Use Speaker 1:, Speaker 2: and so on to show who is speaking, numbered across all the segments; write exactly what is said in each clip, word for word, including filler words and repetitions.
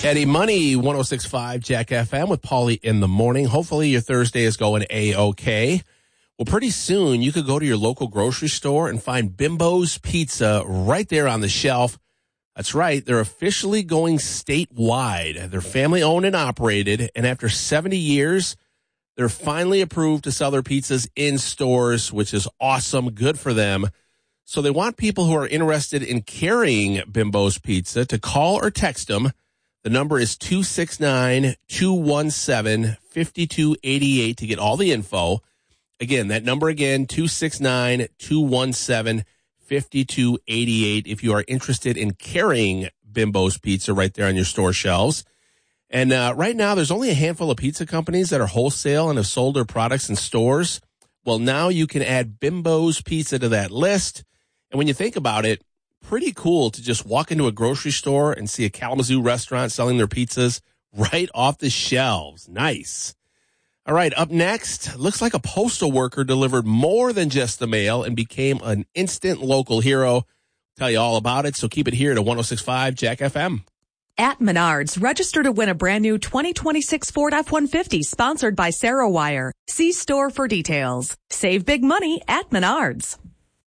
Speaker 1: Eddie Money, one oh six point five Jack F M with Paulie in the morning. Hopefully your Thursday is going A-okay. Well, pretty soon you could go to your local grocery store and find Bimbo's Pizza right there on the shelf. That's right. They're officially going statewide. They're family owned and operated. And after seventy years, they're finally approved to sell their pizzas in stores, which is awesome. Good for them. So they want people who are interested in carrying Bimbo's Pizza to call or text them. The number is two six nine, two one seven, five two eight eight to get all the info. Again, that number again, two six nine, two one seven, five two eight eight if you are interested in carrying Bimbo's Pizza right there on your store shelves. And uh, right now, there's only a handful of pizza companies that are wholesale and have sold their products in stores. Well, now you can add Bimbo's Pizza to that list. And when you think about it, pretty cool to just walk into a grocery store and see a Kalamazoo restaurant selling their pizzas right off the shelves. Nice. All right, up next, looks like a postal worker delivered more than just the mail and became an instant local hero. Tell you all about it, so keep it here to one oh six point five Jack F M.
Speaker 2: At Menards, register to win a brand new twenty twenty-six Ford F one fifty sponsored by Sarah Wire. See store for details. Save big money at Menards.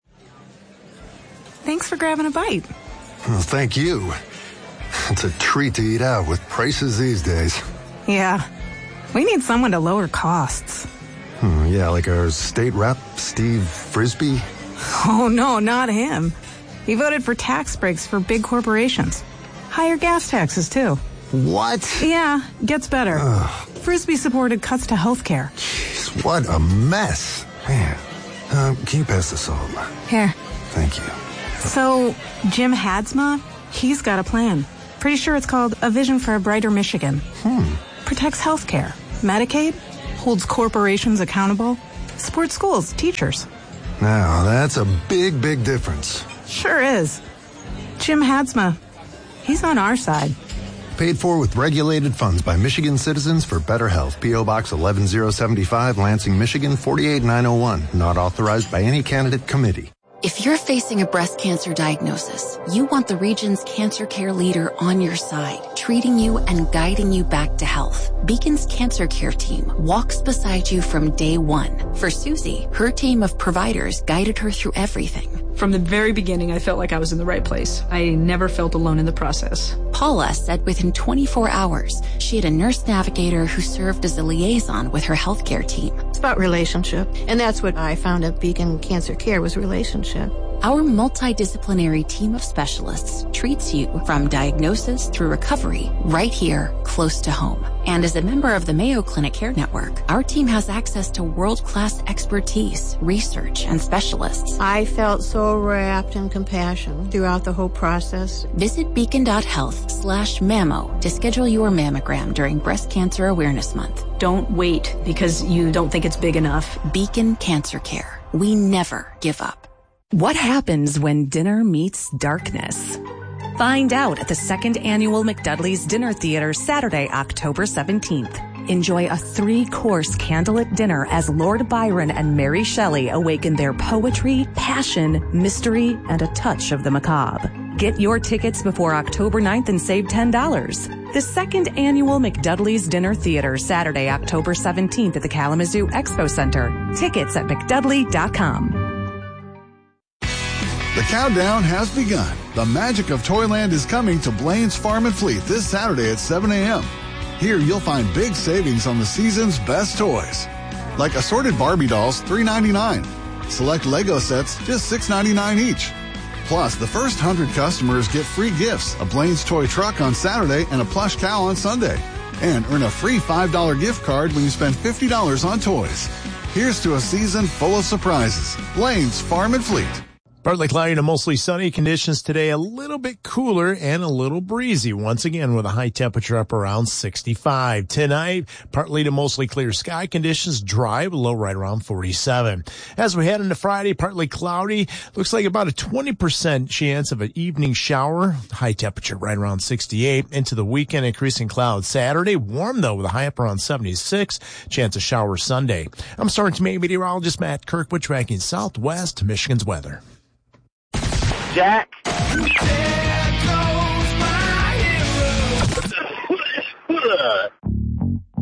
Speaker 3: Thanks for grabbing a bite.
Speaker 4: Well, thank you. It's a treat to eat out with prices these days.
Speaker 3: Yeah. We need someone to lower costs.
Speaker 4: Hmm, yeah, like our state rep, Steve Frisbee.
Speaker 3: Oh, no, not him. He voted for tax breaks for big corporations. Higher gas taxes, too.
Speaker 4: What?
Speaker 3: Yeah, gets better.
Speaker 4: Ugh.
Speaker 3: Frisbee supported cuts to health care.
Speaker 4: Jeez, what a mess. Man, uh, can you pass the salt?
Speaker 3: Here.
Speaker 4: Thank you.
Speaker 3: So, Jim Hadsma, he's got a plan. Pretty sure it's called A Vision for a Brighter Michigan.
Speaker 4: Hmm.
Speaker 3: Protects health care, Medicaid, holds corporations accountable, supports schools, teachers.
Speaker 4: Now, that's a big, big difference.
Speaker 3: Sure is. Jim Hadsma, he's on our side.
Speaker 4: Paid for with regulated funds by Michigan Citizens for Better Health. P O. Box eleven oh seventy-five, Lansing, Michigan, forty-eight nine oh one. Not authorized by any candidate committee.
Speaker 5: If you're facing a breast cancer diagnosis, you want the region's cancer care leader on your side, treating you and guiding you back to health. Beacon's Cancer Care team walks beside you from day one. For Susie, her team of providers guided her through everything.
Speaker 6: From the very beginning, I felt like I was in the right place. I never felt alone in the process.
Speaker 5: Paula said within twenty-four hours, she had a nurse navigator who served as a liaison with her healthcare team.
Speaker 7: It's about relationship, and that's what I found at Beacon Cancer Care was relationship.
Speaker 5: Our multidisciplinary team of specialists treats you from diagnosis through recovery right here, close to home. And as a member of the Mayo Clinic Care Network, our team has access to world-class expertise, research, and specialists.
Speaker 7: I felt so wrapped in compassion throughout the whole process.
Speaker 5: Visit beacon.health slash mammo to schedule your mammogram during Breast Cancer Awareness Month.
Speaker 6: Don't wait because you don't think it's big enough.
Speaker 5: Beacon Cancer Care. We never give up.
Speaker 2: What happens when dinner meets darkness? Find out at the second annual McDudley's Dinner Theater Saturday, October seventeenth. Enjoy a three-course candlelit dinner as Lord Byron and Mary Shelley awaken their poetry, passion, mystery, and a touch of the macabre. Get your tickets before October ninth and save ten dollars. The second annual McDudley's Dinner Theater Saturday, October seventeenth at the Kalamazoo Expo Center. Tickets at mcdudley dot com.
Speaker 8: The countdown has begun. The magic of Toyland is coming to Blaine's Farm and Fleet this Saturday at seven a.m. Here you'll find big savings on the season's best toys. Like assorted Barbie dolls, three ninety-nine. Select Lego sets, just six ninety-nine each. Plus, the first one hundred customers get free gifts, a Blaine's toy truck on Saturday and a plush cow on Sunday. And earn a free five dollars gift card when you spend fifty dollars on toys. Here's to a season full of surprises. Blaine's Farm and Fleet.
Speaker 9: Partly cloudy to mostly sunny conditions today, a little bit cooler and a little breezy once again with a high temperature up around sixty-five. Tonight, partly to mostly clear sky conditions, dry, low right around forty-seven. As we head into Friday, partly cloudy, looks like about a twenty percent chance of an evening shower, high temperature right around sixty-eight. Into the weekend, increasing clouds Saturday, warm though with a high up around seventy-six, chance of showers Sunday. I'm Sergeant Maine Meteorologist Matt Kirkwood tracking Southwest Michigan's weather.
Speaker 10: Jack. uh,